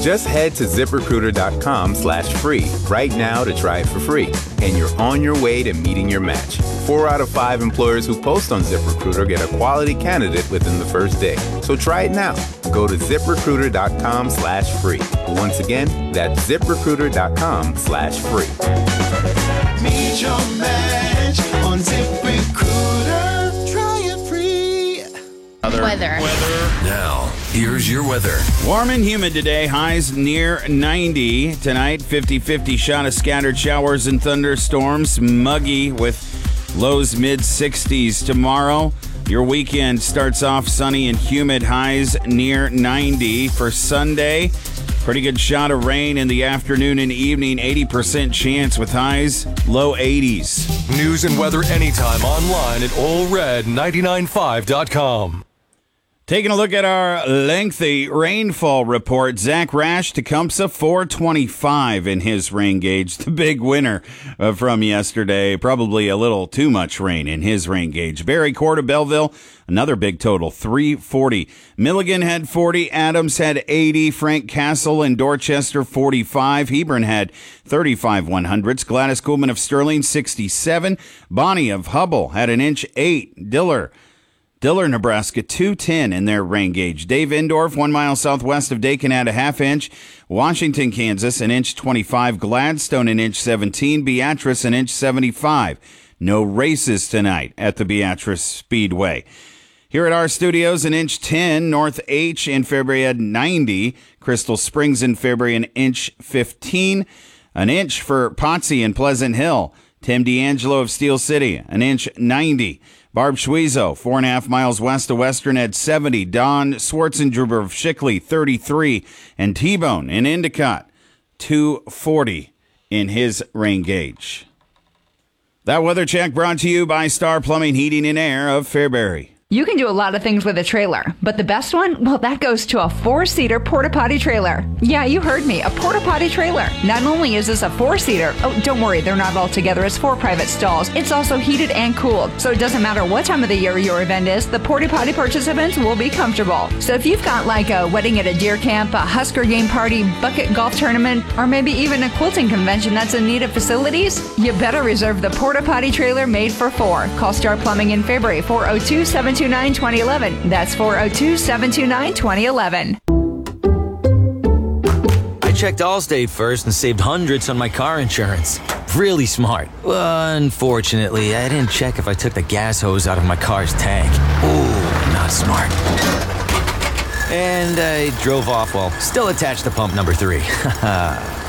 Just head to ZipRecruiter.com/free right now to try it for free. And you're on your way to meeting your match. 4 out of 5 employers who post on ZipRecruiter get a quality candidate within the first day. So try it now. Go to ZipRecruiter.com/free. Once again, that's ZipRecruiter.com/free. Meet your match on ZipRecruiter. Try it free. Weather. Now, here's your weather. Warm and humid today. Highs near 90. Tonight, 50-50 shot of scattered showers and thunderstorms. Muggy with lows mid-60s. Tomorrow, your weekend starts off sunny and humid. Highs near 90. For Sunday, pretty good shot of rain in the afternoon and evening. 80% chance with highs low 80s. News and weather anytime online at allred995.com. Taking a look at our lengthy rainfall report. Zach Rash, Tecumseh, 425 in his rain gauge. The big winner from yesterday. Probably a little too much rain in his rain gauge. Barry Court of Belleville, another big total, 340. Milligan had 40. Adams had 80. Frank Castle in Dorchester, 45. Hebron had 35 100s. Gladys Kuhlman of Sterling, 67. Bonnie of Hubble had an inch 8. Diller, Nebraska, 210 in their rain gauge. Dave Indorf, 1 mile southwest of Dakin, had a half inch. Washington, Kansas, an inch 25. Gladstone, an inch 17. Beatrice, an inch 75. No races tonight at the Beatrice Speedway. Here at our studios, an inch 10. North H in February had 90. Crystal Springs in February, an inch 15. An inch for Potsy in Pleasant Hill. Tim D'Angelo of Steel City, an inch 90. Barb Schwezo, 4.5 miles west of Western, at 70. Don Schwarzendruber of Shickley, 33. And T-Bone in Endicott, 240 in his rain gauge. That weather check brought to you by Star Plumbing, Heating, and Air of Fairbury. You can do a lot of things with a trailer, but the best one, well, that goes to a 4-seater porta-potty trailer. Yeah, you heard me, a porta-potty trailer. Not only is this a 4-seater, oh, don't worry, they're not all together. It's 4 private stalls. It's also heated and cooled, so it doesn't matter what time of the year your event is, the porta-potty participants will be comfortable. So if you've got like a wedding at a deer camp, a Husker game party, bucket golf tournament, or maybe even a quilting convention that's in need of facilities, you better reserve the porta-potty trailer made for 4. Call Star Plumbing in February, 402-729-2011. That's 402-729-2011. I checked Allstate first and saved hundreds on my car insurance. Really smart. Unfortunately, I didn't check if I took the gas hose out of my car's tank. Ooh, not smart. And I drove off while still attached to pump number 3.